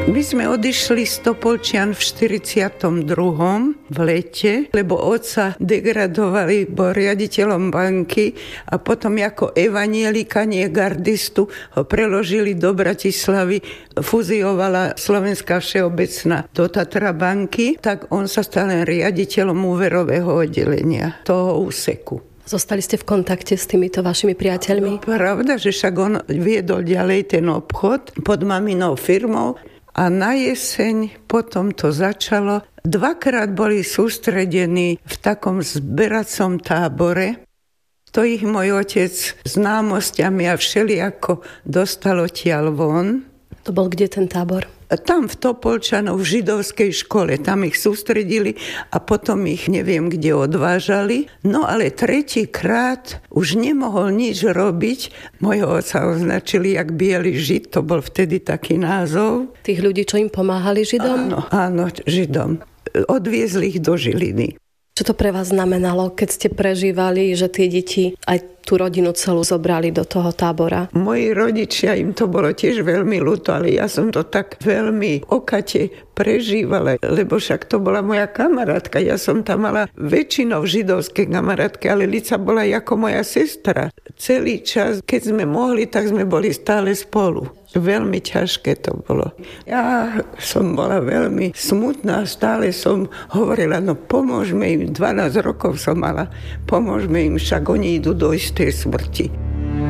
My sme odišli z Topolčian v 42. v lete, lebo otca degradovali, bol riaditeľom banky a potom ako evanielika, nie gardistu, ho preložili do Bratislavy, fuziovala Slovenská všeobecná do Tatra banky, tak on sa stal len riaditeľom úverového oddelenia toho úseku. Zostali ste v kontakte s týmito vašimi priateľmi? No, pravda, že však on viedol ďalej ten obchod pod maminou firmou a na jeseň potom to začalo. Dvakrát boli sústredení v takom zberacom tábore. To ich môj otec známosťami a všelijako dostal odtiaľ von. To bol kde ten tábor? Tam v Topolčanoch v židovskej škole, tam ich sústredili a potom ich neviem kde odvážali. No ale tretíkrát už nemohol nič robiť. Mojho otca označili jak biely žid, to bol vtedy taký názov. Tých ľudí, čo im pomáhali Židom? Áno, Židom. Odviezli ich do Žiliny. Čo to pre vás znamenalo, keď ste prežívali, že tie deti aj tú rodinu celú zobrali do toho tábora? Moji rodičia, im to bolo tiež veľmi ľúto, ale ja som to tak veľmi okate prežívala, lebo však to bola moja kamarátka. Ja som tam mala väčšinou židovské kamarátky, ale Lica bola ako moja sestra. Celý čas, keď sme mohli, tak sme boli stále spolu. Veľmi ťažké to bolo. Ja som bola veľmi smutná, stále som hovorila, no pomôžme im, 12 rokov som mala, pomôžme im, však oni idú do istej smrti.